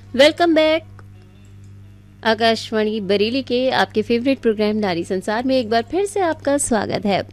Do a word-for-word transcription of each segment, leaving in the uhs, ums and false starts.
Welcome back. Akashvani Bareilly के आपके favourite programme नारी संसार में एक बार फिर से आपका स्वागत है।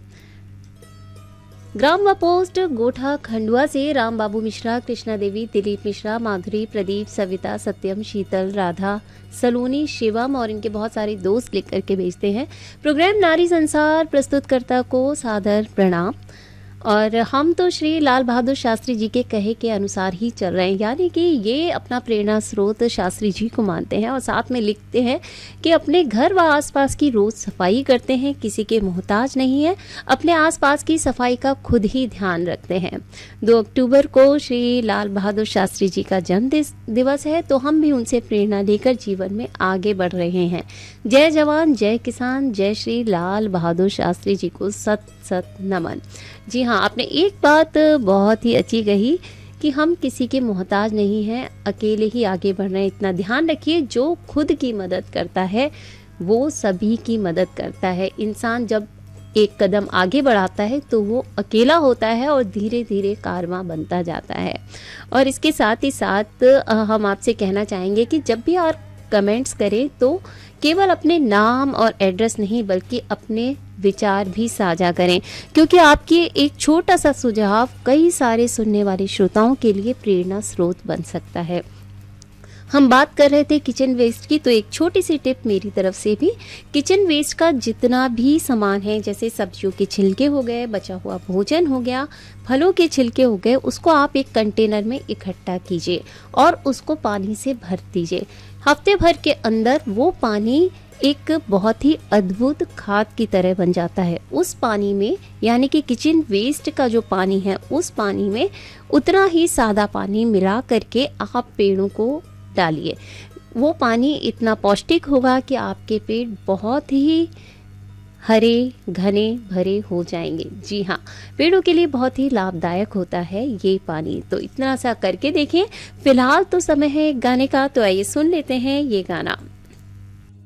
ग्राम व पोस्ट गोठा खंडवा से राम बाबू मिश्रा, कृष्णा देवी, दिलीप मिश्रा, माधुरी, प्रदीप, सविता, सत्यम, शीतल, राधा, सलोनी, शिवम और इनके बहुत सारे दोस्त लिख करके भेजते हैं। प्रोग्राम नारी संसार प्रस्तुतकर्ता को सादर प्रणाम। और हम तो श्री लाल बहादुर शास्त्री जी के कहे के अनुसार ही चल रहे हैं, यानी कि ये अपना प्रेरणा स्रोत शास्त्री जी को मानते हैं और साथ में लिखते हैं कि अपने घर व आसपास की रोज सफाई करते हैं, किसी के मोहताज नहीं है, अपने आसपास की सफाई का खुद ही ध्यान रखते हैं। दो अक्टूबर को श्री लाल बहादुर शास्त्री जी का जन्म दिवस है, तो हम भी उनसे प्रेरणा लेकर जीवन में आगे बढ़ रहे हैं। जय जवान, जय किसान, जय श्री लाल बहादुर शास्त्री जी को सत सत नमन। जी हाँ, आपने एक बात बहुत ही अच्छी कही कि हम किसी के मोहताज नहीं हैं, अकेले ही आगे बढ़ रहे हैं। इतना ध्यान रखिए, जो खुद की मदद करता है वो सभी की मदद करता है। इंसान जब एक कदम आगे बढ़ाता है तो वो अकेला होता है और धीरे धीरे कारवां बनता जाता है। और इसके साथ ही साथ हम आपसे कहना चाहेंगे कि जब भी आप कमेंट्स करें तो केवल अपने नाम और एड्रेस नहीं बल्कि अपने विचार भी साझा करें, क्योंकि आपके एक छोटा सा सुझाव कई सारे सुनने वाले श्रोताओं के लिए प्रेरणा स्रोत बन सकता है। हम बात कर रहे थे किचन वेस्ट की, तो एक छोटी सी टिप मेरी तरफ से भी, किचन वेस्ट का जितना भी सामान है, जैसे सब्जियों के छिलके हो गए, बचा हुआ भोजन हो गया, फलों के छिलके हो गए, उसको आप एक कंटेनर में इकट्ठा कीजिए और उसको पानी से भर दीजिए। हफ्ते भर के अंदर वो पानी एक बहुत ही अद्भुत खाद की तरह बन जाता है। उस पानी में, यानी कि किचन वेस्ट का जो पानी है, उस पानी में उतना ही सादा पानी मिला करके आप पेड़ों को डालिए। वो पानी इतना पौष्टिक होगा कि आपके पेड़ बहुत ही हरे घने भरे हो जाएंगे। जी हाँ, पेड़ों के लिए बहुत ही लाभदायक होता है ये पानी। तो इतना सा करके देखें। फिलहाल तो समय है गाने का, तो आइए सुन लेते हैं ये गाना।